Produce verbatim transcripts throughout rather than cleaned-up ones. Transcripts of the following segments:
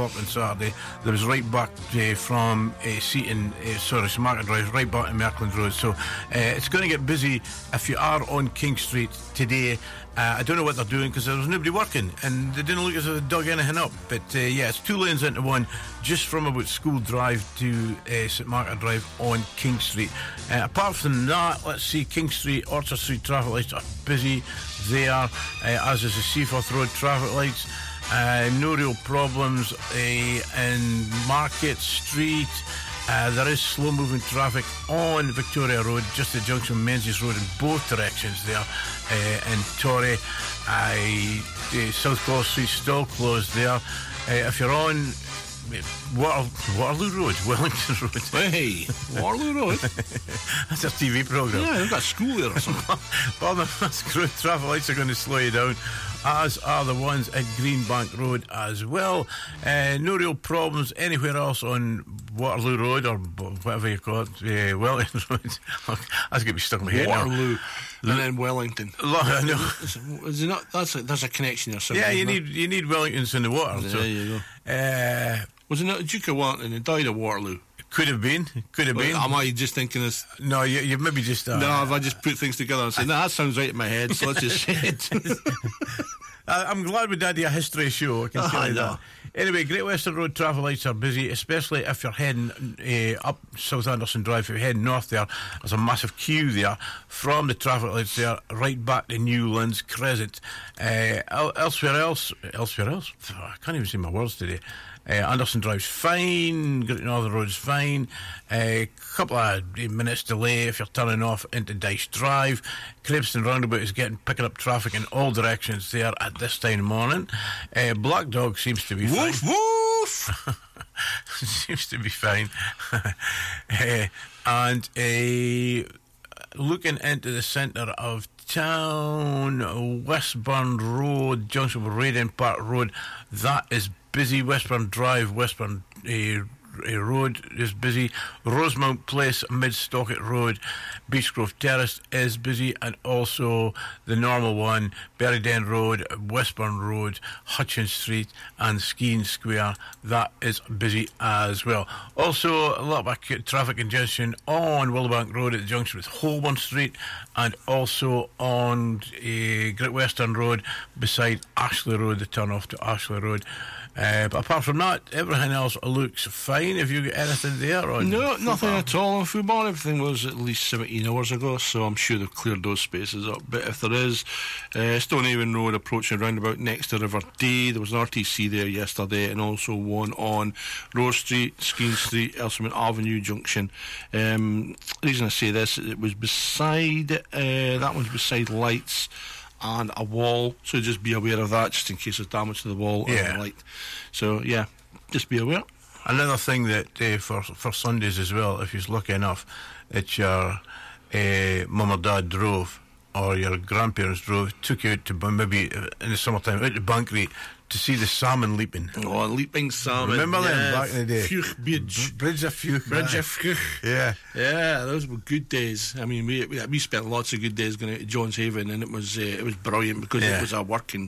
o'clock on Saturday. There was right back uh, from uh, Seaton, uh, sorry, St Margaret Drive, right back to Merkland Road. So uh, it's going to get busy if you are on King Street today. Uh, I don't know what they're doing because there was nobody working and they didn't look as if they dug anything up. But uh, yeah, it's two lanes into one just from about School Drive to uh, St Margaret Drive on King Street. Uh, apart from that, let's see, King Street, Orchard Street traffic lights are busy there, uh, as is the Seaforth Road traffic lights. Uh, no real problems uh, in Market Street. Uh, there is slow-moving traffic on Victoria Road, just at the junction of Menzies Road in both directions there. Uh, in Torrey, uh, uh, South Claw Street still closed there. Uh, if you're on Water, Waterloo Road, Wellington Road. Hey, Waterloo Road. That's a T V programme. Yeah, they've got school there or something. Bournemouth Road traffic lights are going to slow you down, as are the ones at Greenbank Road as well. Uh, no real problems anywhere else on Waterloo Road or whatever you call it, uh, Wellington Road. That's going to be stuck in my head Waterloo. now. And then Wellington. I know. Is, is it not? That's a, there's a connection there somewhere. Yeah, you need you need Wellingtons in the water. There so, you go. Uh, Was it not the Duke of Wellington who died at Waterloo? Could have been. Could have been. Well, am I just thinking this? No, you, you maybe just. Uh, No, have I just put things together and said, no, that sounds right in my head, so let's just say it. I'm glad we did a history show. I can tell I you know. that. Anyway, Great Western Road traffic lights are busy, especially if you're heading uh, up South Anderson Drive. If you're heading north there, there's a massive queue there from the traffic lights there right back to Newlands Crescent. Uh, el- elsewhere else, elsewhere else, I can't even say my words today. Uh, Anderson Drive's fine, Great Northern Road's fine. A uh, couple of minutes delay if you're turning off into Dice Drive. Cribston Roundabout is getting picking up traffic in all directions there at this time of the morning. Uh, Black Dog seems to be Woof, fine. woof! Seems to be fine. uh, and uh, looking into the centre of town, Westburn Road, junction with Radian Park Road, that is busy. Westburn Drive, Westburn uh, Road is busy. Rosemount Place, Mid-Stockett Road, Beechgrove Terrace is busy, and also the normal one, Berryden Road, Westburn Road, Hutchins Street and Skeen Square, that is busy as well. Also a lot of traffic congestion on Willowbank Road at the junction with Holborn Street, and also on uh, Great Western Road beside Ashley Road, the turn off to Ashley Road. Uh, but apart from that, everything else looks fine. Have you got anything there? On No, football? nothing at all on football. Everything was at least seventeen hours ago, so I'm sure they've cleared those spaces up. But if there is, uh, Stonehaven Road approaching roundabout next to River Dee, there was an R T C there yesterday, and also one on Rose Street, Skeen Street, Elsman Avenue Junction. Um, the reason I say this, it was beside, uh, that one's beside lights and a wall, so just be aware of that, just in case there's damage to the wall Yeah. and the light. So yeah, just be aware. Another thing that uh, for for Sundays as well, if you're lucky enough that your uh, mum or dad drove, or your grandparents drove, took you out to maybe in the summertime out to Bankery to see the salmon leaping. Oh, leaping salmon. Remember yeah. them back in the day? Fuch Bridge. Bridge of Fuch. Bridge aye. of Fuch. Yeah. Yeah, those were good days. I mean, we we, we spent lots of good days going out to John's Haven, and it was uh, it was brilliant because Yeah. it was a working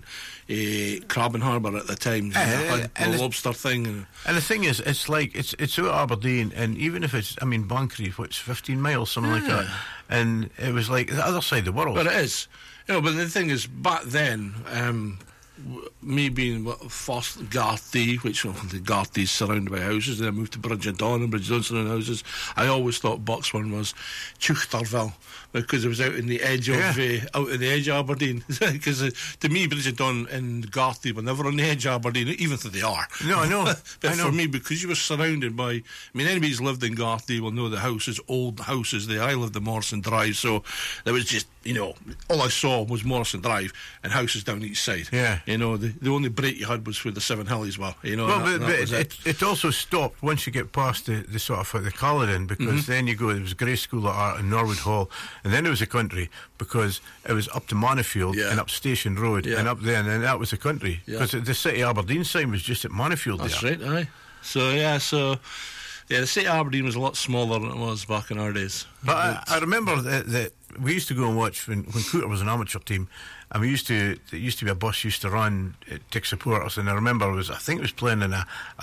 uh, crabbing harbour at the time. Uh, Had and the it's- lobster thing. And, And the thing is, it's like it's it's out of Aberdeen, and even if it's, I mean, Bankery, what's fifteen miles, something like that, and it was like the other side of the world. but it is. You know, but the thing is, back then, um, w- me being what, first Garthy, which well, the Garthy's surrounded by houses, then I moved to Bridge of Dawn and Bridge of Dawn surrounded houses. I always thought Buxburn was Cheuchterville because it was out in the edge of Yeah. uh, out in the edge of Aberdeen. Because uh, to me, Bridge of Dawn and Garthy were never on the edge of Aberdeen, even though they are. No, I know. But I know. for me, because you were surrounded by, I mean, anybody who's lived in Garthy will know the houses, old houses there. I lived in Morrison Drive, so there was just, you know, all I saw was Morrison Drive and houses down each side. Yeah. You know, the, the only break you had was where the Seven Hillies were, you know. Well, and that, but, that but was it, it, it also stopped once you get past the, the sort of uh, the Culloden, because Mm-hmm. then you go, there was Grey School of Art and Norwood Hall, and then it was the country, because it was up to Monifield Yeah. and up Station Road, Yeah. and up there, and then that was the country, Yeah. because the City of Aberdeen sign was just at Monifield. That's there. right, aye. So, yeah, so... Yeah, the city of Aberdeen was a lot smaller than it was back in our days. But I, I remember that, that we used to go and watch when, when Cooter was an amateur team, and we used to, there used to be a bus used to run uh, to support us, and I remember it was, I think it was playing in a,